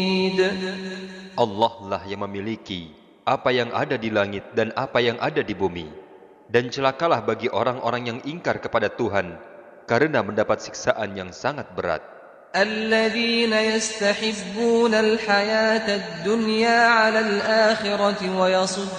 Allah lah yang memiliki apa yang ada di langit dan apa yang ada di bumi. Dan celakalah bagi orang-orang yang ingkar kepada Tuhan karena mendapat siksaan yang sangat berat. الذين يستحبون الحياة الدنيا على الآخرة